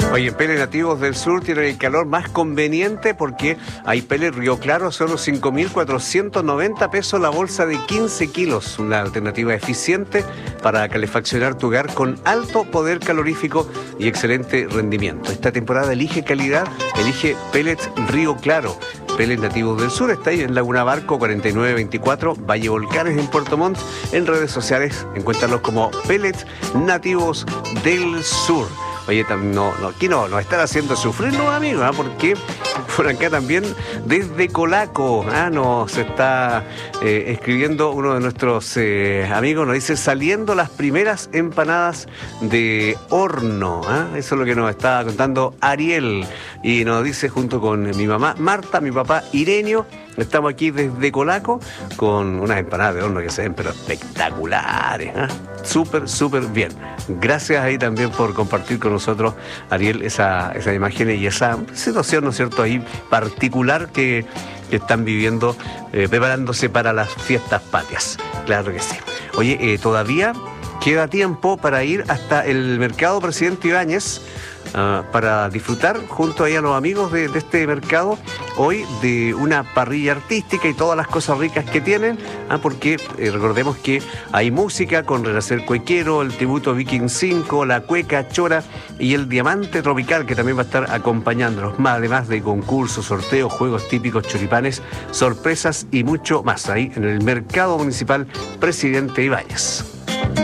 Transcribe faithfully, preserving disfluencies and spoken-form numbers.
Oye, Pellets Nativos del Sur tienen el calor más conveniente porque hay Pellets Río Claro a solo cinco mil cuatrocientos noventa pesos la bolsa de quince kilos. Una alternativa eficiente para calefaccionar tu hogar con alto poder calorífico y excelente rendimiento. Esta temporada elige calidad, elige Pellets Río Claro. Pellets Nativos del Sur está ahí en Laguna Barco cuarenta y nueve veinticuatro, Valle Volcanes en Puerto Montt. En redes sociales encuéntralos como Pellets Nativos del Sur. Oye, no, no, aquí no, nos están haciendo sufrir los amigos, ¿eh? Porque por acá también desde Colaco, ¿eh? Nos está eh, escribiendo uno de nuestros eh, amigos, nos dice saliendo las primeras empanadas de horno, ¿eh? Eso es lo que nos está contando Ariel y nos dice junto con mi mamá Marta, mi papá Irenio. Estamos aquí desde Colaco con unas empanadas de horno que se ven pero espectaculares, ¿eh? Súper, súper bien. Gracias ahí también por compartir con nosotros, Ariel, esa, esa imagen y esa situación, ¿no es cierto?, ahí particular que, que están viviendo, eh, preparándose para las fiestas patrias. Claro que sí. Oye, eh, todavía queda tiempo para ir hasta el Mercado Presidente Ibáñez, Uh, para disfrutar junto ahí a los amigos de, de este mercado hoy de una parrilla artística y todas las cosas ricas que tienen, ¿ah? Porque eh, recordemos que hay música con Renacer Cuequero, el tributo Viking cinco, la cueca chora y el diamante tropical que también va a estar acompañándonos, más además de concursos, sorteos, juegos típicos, choripanes, sorpresas y mucho más ahí en el Mercado Municipal Presidente Ibáñez.